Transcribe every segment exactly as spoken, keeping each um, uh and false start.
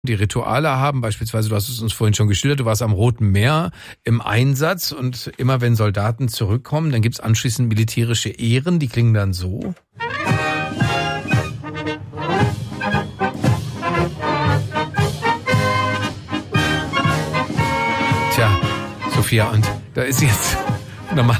die Rituale haben. Beispielsweise, du hast es uns vorhin schon geschildert, du warst am Roten Meer im Einsatz und immer wenn Soldaten zurückkommen, dann gibt's anschließend militärische Ehren, die klingen dann so. Tja, Sophia, und da ist jetzt nochmal...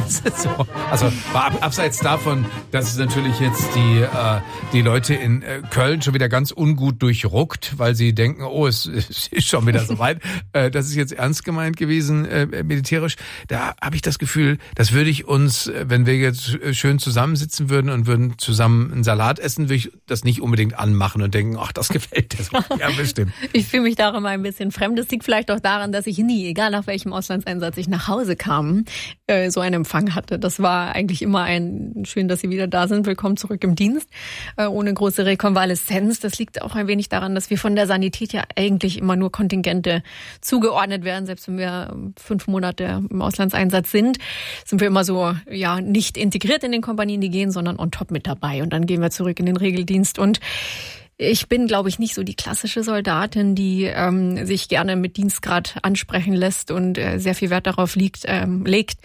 So. Also ab, abseits davon, dass es natürlich jetzt die äh, die Leute in äh, Köln schon wieder ganz ungut durchruckt, weil sie denken, oh, es, es ist schon wieder soweit. äh, das ist jetzt ernst gemeint gewesen, äh, militärisch. Da habe ich das Gefühl, das würde ich uns, wenn wir jetzt schön zusammensitzen würden und würden zusammen einen Salat essen, würde ich das nicht unbedingt anmachen und denken, ach, das gefällt dir so. Ja, bestimmt. Ich fühle mich darum ein bisschen fremd. Das liegt vielleicht auch daran, dass ich nie, egal nach welchem Auslandseinsatz ich nach Hause kam, äh, so einen Empfang hatte. Das war eigentlich immer ein, schön, dass Sie wieder da sind, willkommen zurück im Dienst, äh, ohne große Rekonvaleszenz. Das liegt auch ein wenig daran, dass wir von der Sanität ja eigentlich immer nur Kontingente zugeordnet werden. Selbst wenn wir fünf Monate im Auslandseinsatz sind, sind wir immer so, ja, nicht integriert in den Kompanien, die gehen, sondern on top mit dabei. Und dann gehen wir zurück in den Regeldienst. Und ich bin, glaube ich, nicht so die klassische Soldatin, die ähm, sich gerne mit Dienstgrad ansprechen lässt und äh, sehr viel Wert darauf liegt, ähm, legt,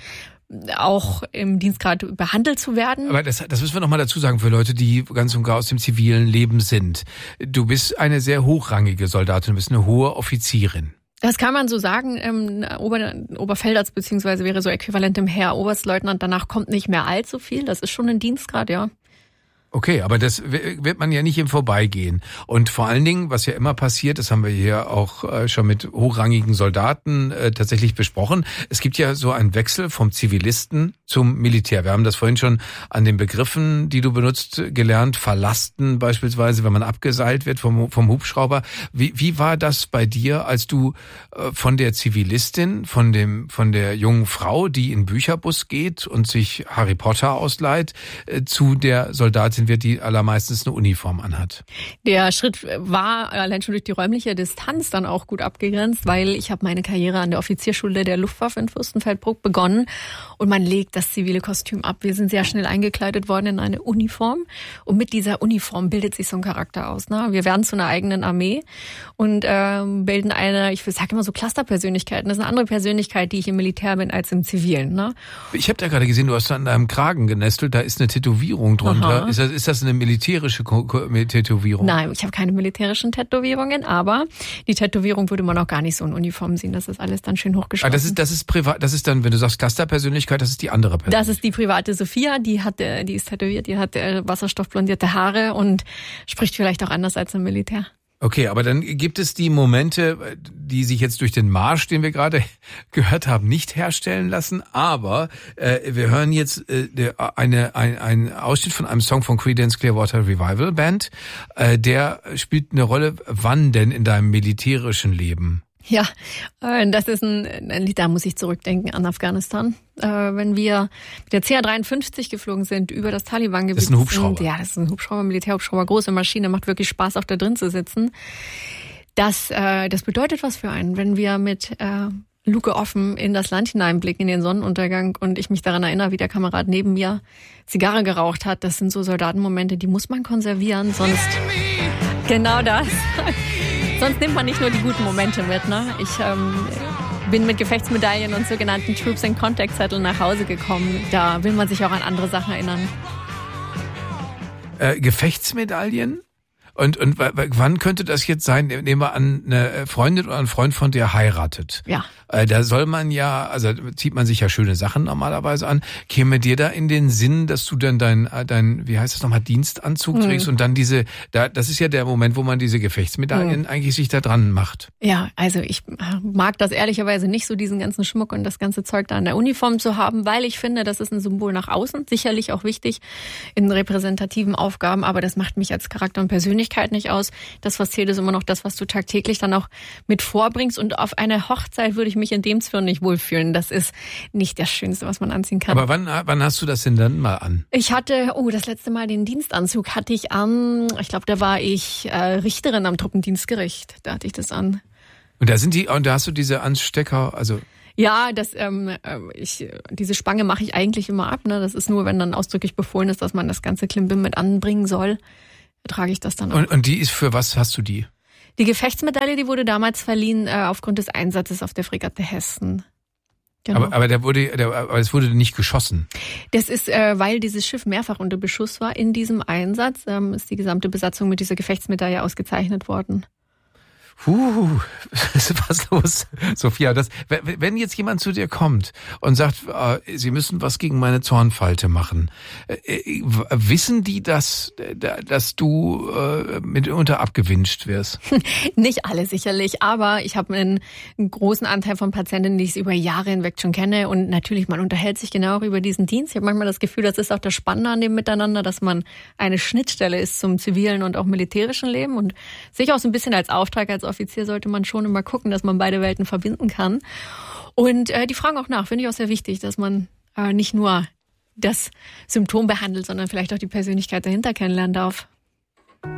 auch im Dienstgrad behandelt zu werden. Aber das, das müssen wir noch mal dazu sagen für Leute, die ganz und gar aus dem zivilen Leben sind. Du bist eine sehr hochrangige Soldatin, du bist eine hohe Offizierin. Das kann man so sagen. Ähm, Ober, Oberfeldarzt beziehungsweise wäre so äquivalent im Heer Oberstleutnant. Danach kommt nicht mehr allzu viel. Das ist schon ein Dienstgrad, ja. Okay, aber das wird man ja nicht im Vorbeigehen. Und vor allen Dingen, was ja immer passiert, das haben wir hier auch schon mit hochrangigen Soldaten äh, tatsächlich besprochen, es gibt ja so einen Wechsel vom Zivilisten zum Militär. Wir haben das vorhin schon an den Begriffen, die du benutzt, gelernt. Verlasten beispielsweise, wenn man abgeseilt wird vom, vom Hubschrauber. Wie, wie war das bei dir, als du äh, von der Zivilistin, von dem, von der jungen Frau, die in Bücherbus geht und sich Harry Potter ausleiht, äh, zu der Soldatin wird, die allermeistens eine Uniform anhat? Der Schritt war allein schon durch die räumliche Distanz dann auch gut abgegrenzt, weil ich habe meine Karriere an der Offizierschule der Luftwaffe in Fürstenfeldbruck begonnen und man legt das zivile Kostüm ab. Wir sind sehr schnell eingekleidet worden in eine Uniform und mit dieser Uniform bildet sich so ein Charakter aus. Ne? Wir werden zu einer eigenen Armee und äh, bilden eine, ich sage immer so Clusterpersönlichkeiten. Das ist eine andere Persönlichkeit, die ich im Militär bin als im Zivilen. Ne? Ich habe da gerade gesehen, du hast da an deinem Kragen genestelt, da ist eine Tätowierung drunter. Aha. Ist das Ist das eine militärische Tätowierung? Nein, ich habe keine militärischen Tätowierungen, aber die Tätowierung würde man auch gar nicht so in Uniform sehen. Das ist alles dann schön hochgeschlossen. Ah, das ist das ist privat. Das ist dann, wenn du sagst Clusterpersönlichkeit, das ist die andere Persönlichkeit. Das ist die private Sophia. Die hat, die ist tätowiert, die hat wasserstoffblondierte Haare und spricht vielleicht auch anders als im Militär. Okay, aber dann gibt es die Momente, die sich jetzt durch den Marsch, den wir gerade gehört haben, nicht herstellen lassen. Aber äh, wir hören jetzt äh, eine, ein, ein Ausschnitt von einem Song von Creedence Clearwater Revival Band. Äh, der spielt eine Rolle, wann denn in deinem militärischen Leben? Ja, das ist ein, ein Lied, da muss ich zurückdenken an Afghanistan. Äh, wenn wir mit der C A dreiundfünfzig geflogen sind, über das Taliban-Gebiet. Das ist ein Hubschrauber. Sind, ja, das ist ein Hubschrauber, Militärhubschrauber, große Maschine, macht wirklich Spaß, auch da drin zu sitzen. Das, äh, das bedeutet was für einen, wenn wir mit äh, Luke offen in das Land hineinblicken, in den Sonnenuntergang und ich mich daran erinnere, wie der Kamerad neben mir Zigarre geraucht hat. Das sind so Soldatenmomente, die muss man konservieren, sonst... Genau das. Sonst nimmt man nicht nur die guten Momente mit. Ne? Ich ähm, bin mit Gefechtsmedaillen und sogenannten Troops and Contact Zetteln nach Hause gekommen. Da will man sich auch an andere Sachen erinnern. Äh, Gefechtsmedaillen? Und, und w- w- wann könnte das jetzt sein? Nehmen wir an, eine Freundin oder ein Freund von dir heiratet. Ja. Äh, da soll man ja, also zieht man sich ja schöne Sachen normalerweise an. Käme dir da in den Sinn, dass du dann dein, dein wie heißt das nochmal, Dienstanzug mhm. trägst und dann diese, da, das ist ja der Moment, wo man diese Gefechtsmedaillen mhm. eigentlich sich da dran macht. Ja, also ich mag das ehrlicherweise nicht, so diesen ganzen Schmuck und das ganze Zeug da an der Uniform zu haben, weil ich finde, das ist ein Symbol nach außen, sicherlich auch wichtig in repräsentativen Aufgaben, aber das macht mich als Charakter und Persönlichkeit nicht aus. Das, was zählt, ist immer noch das, was du tagtäglich dann auch mit vorbringst. Und auf einer Hochzeit würde ich mich in dem Zwirn nicht wohlfühlen. Das ist nicht das Schönste, was man anziehen kann. Aber wann, wann hast du das denn dann mal an? Ich hatte, oh, das letzte Mal den Dienstanzug hatte ich an, ich glaube, da war ich äh, Richterin am Truppendienstgericht. Da hatte ich das an. Und da sind die, und da hast du diese Anstecker, also... Ja, das, ähm, ich, diese Spange mache ich eigentlich immer ab. Ne? Das ist nur, wenn dann ausdrücklich befohlen ist, dass man das ganze Klimbim mit anbringen soll, trage ich das dann auch. Und, und die ist, für was hast du die? Die Gefechtsmedaille, die wurde damals verliehen äh, aufgrund des Einsatzes auf der Fregatte Hessen. Genau. Aber, aber der wurde, der, aber es wurde nicht geschossen. Das ist, äh, weil dieses Schiff mehrfach unter Beschuss war in diesem Einsatz, ähm, ist die gesamte Besatzung mit dieser Gefechtsmedaille ausgezeichnet worden. Puh, ist was los, Sophia? Das, wenn jetzt jemand zu dir kommt und sagt, äh, sie müssen was gegen meine Zornfalte machen, äh, wissen die, dass, dass du äh, mitunter abgewünscht wirst? Nicht alle sicherlich, aber ich habe einen, einen großen Anteil von Patientinnen, die ich über Jahre hinweg schon kenne, und natürlich, man unterhält sich genau auch über diesen Dienst. Ich habe manchmal das Gefühl, das ist auch das Spannende an dem Miteinander, dass man eine Schnittstelle ist zum zivilen und auch militärischen Leben, und sich auch so ein bisschen als Auftrag, als Offizier sollte man schon immer gucken, dass man beide Welten verbinden kann. Und äh, die fragen auch nach, finde ich auch sehr wichtig, dass man äh, nicht nur das Symptom behandelt, sondern vielleicht auch die Persönlichkeit dahinter kennenlernen darf.